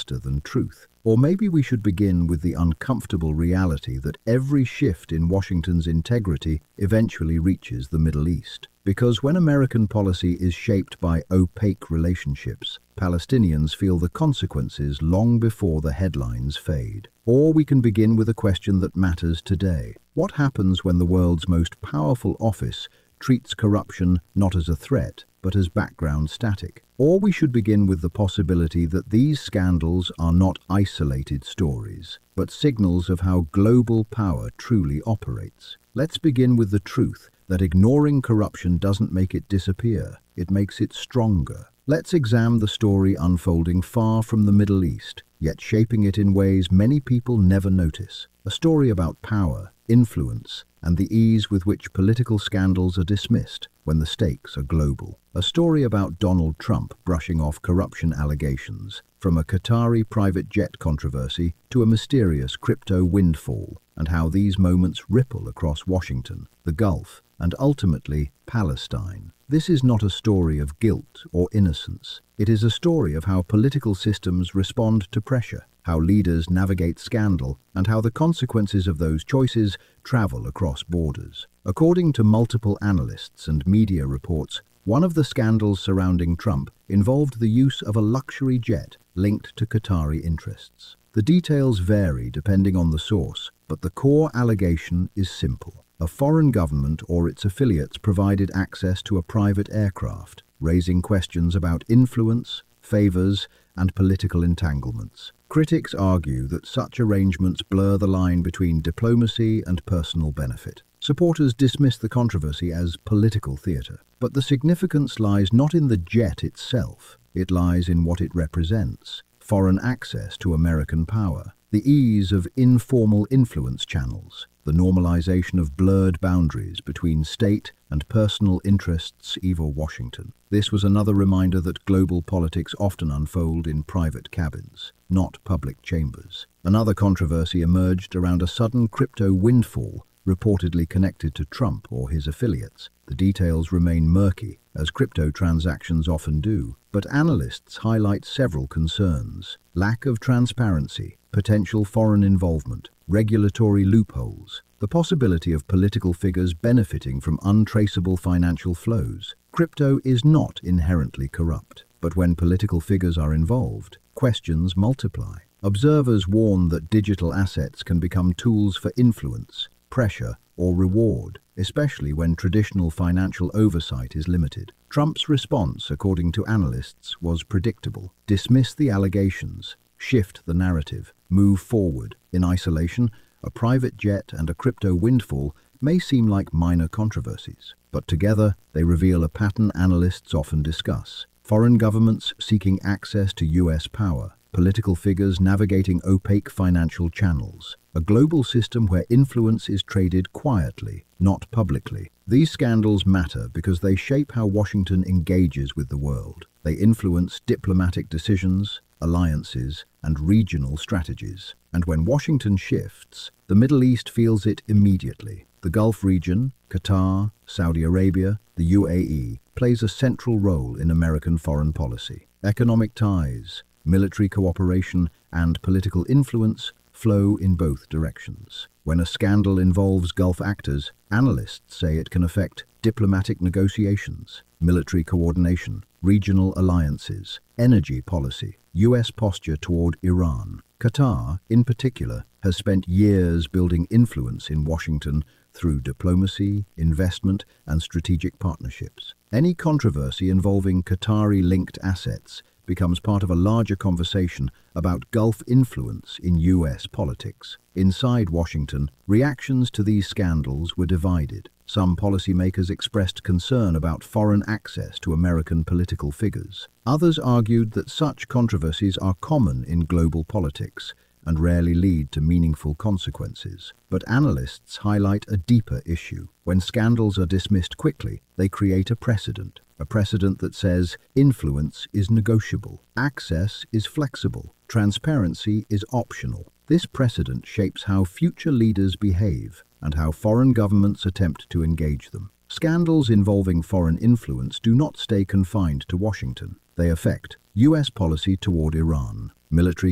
faster than truth. Or maybe we should begin with the uncomfortable reality that every shift in Washington's integrity eventually reaches the Middle East. Because when American policy is shaped by opaque relationships, Palestinians feel the consequences long before the headlines fade. Or we can begin with a question that matters today. What happens when the world's most powerful office treats corruption not as a threat, but as background static? Or we should begin with the possibility that these scandals are not isolated stories, but signals of how global power truly operates. Let's begin with the truth that ignoring corruption doesn't make it disappear, it makes it stronger. Let's examine the story unfolding far from the Middle East, yet shaping it in ways many people never notice. A story about power, influence, and the ease with which political scandals are dismissed when the stakes are global. A story about Donald Trump brushing off corruption allegations, from a Qatari private jet controversy to a mysterious crypto windfall, and how these moments ripple across Washington, the Gulf, and ultimately Palestine. This is not a story of guilt or innocence. It is a story of how political systems respond to pressure, how leaders navigate scandal, and how the consequences of those choices travel across borders. According to multiple analysts and media reports, one of the scandals surrounding Trump involved the use of a luxury jet linked to Qatari interests. The details vary depending on the source, but the core allegation is simple. A foreign government or its affiliates provided access to a private aircraft, raising questions about influence, favors, and political entanglements. Critics argue that such arrangements blur the line between diplomacy and personal benefit. Supporters dismiss the controversy as political theater, but the significance lies not in the jet itself, it lies in what it represents: foreign access to American power, the ease of informal influence channels, the normalization of blurred boundaries between state and personal interests over Washington. This was another reminder that global politics often unfold in private cabins, not public chambers. Another controversy emerged around a sudden crypto windfall reportedly connected to Trump or his affiliates. The details remain murky, as crypto transactions often do, but analysts highlight several concerns: lack of transparency, potential foreign involvement, regulatory loopholes, the possibility of political figures benefiting from untraceable financial flows. Crypto is not inherently corrupt, but when political figures are involved, questions multiply. Observers warn that digital assets can become tools for influence, pressure, or reward, especially when traditional financial oversight is limited. Trump's response, according to analysts, was predictable: dismiss the allegations, shift the narrative, move forward. In isolation, a private jet and a crypto windfall may seem like minor controversies, but together they reveal a pattern analysts often discuss: foreign governments seeking access to US power, political figures navigating opaque financial channels, a global system where influence is traded quietly, not publicly. These scandals matter because they shape how Washington engages with the world. They influence diplomatic decisions, alliances, and regional strategies. And when Washington shifts, the Middle East feels it immediately. The Gulf region, Qatar, Saudi Arabia, the UAE, plays a central role in American foreign policy. Economic ties, military cooperation, and political influence flow in both directions. When a scandal involves Gulf actors, analysts say it can affect diplomatic negotiations, military coordination, regional alliances, energy policy, US posture toward Iran. Qatar, in particular, has spent years building influence in Washington through diplomacy, investment, and strategic partnerships. Any controversy involving Qatari-linked assets becomes part of a larger conversation about Gulf influence in US politics. Inside Washington, reactions to these scandals were divided. Some policymakers expressed concern about foreign access to American political figures. Others argued that such controversies are common in global politics and rarely lead to meaningful consequences. But analysts highlight a deeper issue. When scandals are dismissed quickly, they create a precedent that says influence is negotiable, access is flexible, transparency is optional. This precedent shapes how future leaders behave and how foreign governments attempt to engage them. Scandals involving foreign influence do not stay confined to Washington. They affect US policy toward Iran, military